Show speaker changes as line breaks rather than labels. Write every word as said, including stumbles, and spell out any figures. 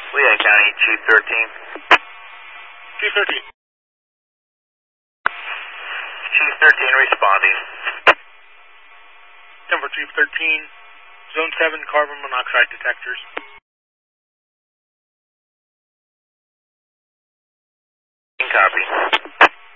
Lehigh County, Chief thirteen.
Chief thirteen.
Chief thirteen responding.
Denver Chief thirteen, Zone seven carbon monoxide detectors.
Copy.